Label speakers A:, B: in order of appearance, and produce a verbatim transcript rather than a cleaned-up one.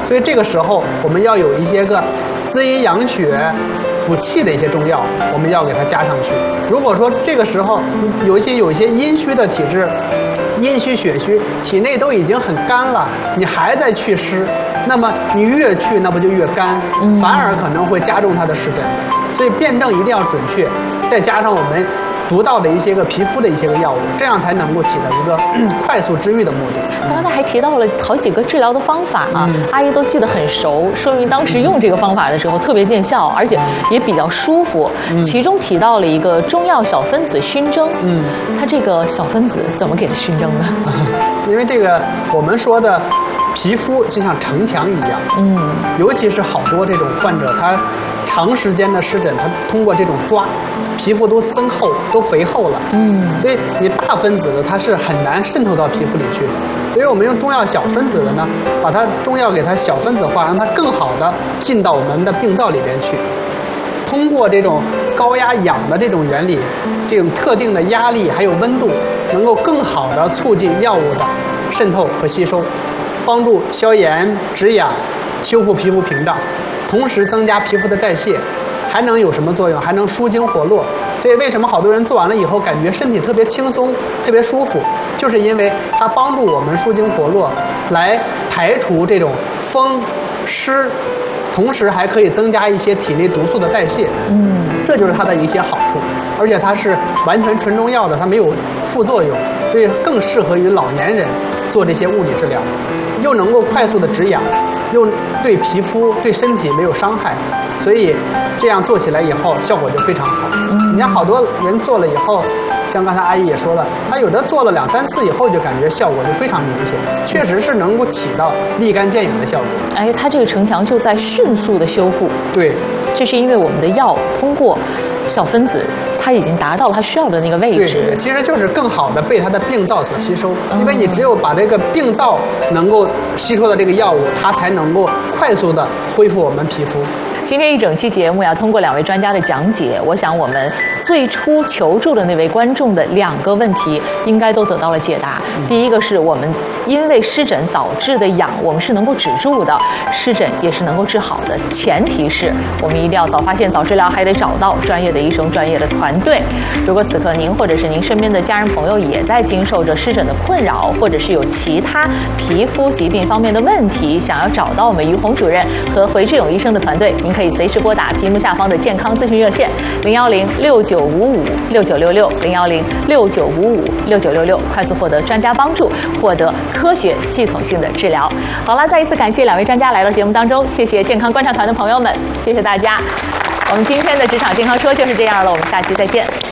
A: 所以这个时候我们要有一些个滋阴养血、补气的一些中药，我们要给它加上去。如果说这个时候有一些有一些阴虚的体质，阴虚血虚，体内都已经很干了，你还在祛湿，那么你越去那不就越干，反而可能会加重它的湿疹。所以辨证一定要准确，再加上我们独到的一些个皮肤的一些个药物，这样才能够起到一个、嗯、快速治愈的目的。
B: 刚才还提到了好几个治疗的方法啊，嗯、阿姨都记得很熟，说明当时用这个方法的时候特别见效，而且也比较舒服。嗯、其中提到了一个中药小分子熏蒸，嗯，它这个小分子怎么给它熏蒸呢？
A: 因为这个我们说的皮肤就像城墙一样，嗯，尤其是好多这种患者，他长时间的湿疹，他通过这种抓，皮肤都增厚，都肥厚了，嗯，所以你大分子的它是很难渗透到皮肤里去的。所以我们用中药小分子的呢，把它中药给它小分子化，让它更好的进到我们的病灶里边去。通过这种高压氧的这种原理，这种特定的压力还有温度，能够更好的促进药物的渗透和吸收，帮助消炎止痒，修复皮肤屏障，同时增加皮肤的代谢。还能有什么作用？还能舒筋活络。所以为什么好多人做完了以后感觉身体特别轻松、特别舒服，就是因为它帮助我们舒筋活络，来排除这种风湿，同时还可以增加一些体内毒素的代谢。嗯，这就是它的一些好处。而且它是完全纯中药的，它没有副作用，所以更适合于老年人做这些物理治疗，又能够快速的止痒，又对皮肤对身体没有伤害，所以这样做起来以后效果就非常好。嗯，你看好多人做了以后，像刚才阿姨也说了，他有的做了两三次以后就感觉效果就非常明显，确实是能够起到立竿见影的效果。
B: 哎，它这个城墙就在迅速的修复。
A: 对，
B: 这是因为我们的药通过小分子，它已经达到了它需要的那个位置。
A: 对，其实就是更好的被它的病灶所吸收，因为你只有把这个病灶能够吸收的这个药物，它才能够快速的恢复我们皮肤。
B: 今天一整期节目要通过两位专家的讲解，我想我们最初求助的那位观众的两个问题应该都得到了解答。嗯、第一个是我们因为湿疹导致的痒，我们是能够止住的，湿疹也是能够治好的，前提是我们一定要早发现早治疗，还得找到专业的医生、专业的团队。如果此刻您或者是您身边的家人朋友也在经受着湿疹的困扰，或者是有其他皮肤疾病方面的问题，想要找到我们于红主任和回志勇医生的团队，您可以随时拨打屏幕下方的健康咨询热线零幺零六九五五六九六六零幺零六九五五六九六六，快速获得专家帮助，获得科学系统性的治疗。好了，再一次感谢两位专家来到节目当中，谢谢健康观察团的朋友们，谢谢大家。我们今天的职场健康说就是这样了，我们下期再见。